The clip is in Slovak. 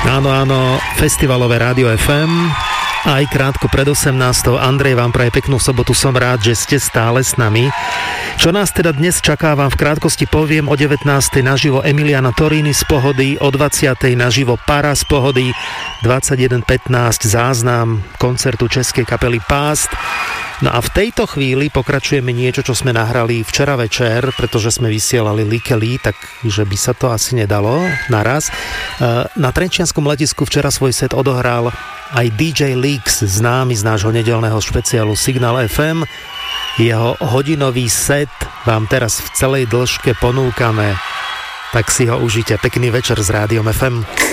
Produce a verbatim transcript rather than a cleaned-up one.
Áno, áno, festivalové rádio ef em. Aj krátko pred osemnástou. Andrej vám praje peknú sobotu, som rád, že ste stále s nami. Čo nás teda dnes čaká, vám v krátkosti poviem. O devätnástej naživo Emiliana Torini z Pohody, o dvadsiatej naživo Para z Pohody, dvadsaťjeden pätnásť záznam koncertu českej kapely Pást. No a v tejto chvíli pokračujeme niečo, čo sme nahrali včera večer, pretože sme vysielali Likely, takže by sa to asi nedalo naraz. Na trenčianskom letisku včera svoj set odohral aj dý džej Leaks, známy z nášho nedeľného špeciálu Signál ef em. Jeho hodinový set vám teraz v celej dĺžke ponúkame, tak si ho užite. Pekný večer s Rádiom ef em.